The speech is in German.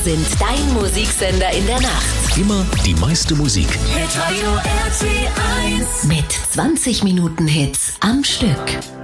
sind dein Musiksender in der Nacht. Immer die meiste Musik. Mit 20 Minuten Hits am Stück.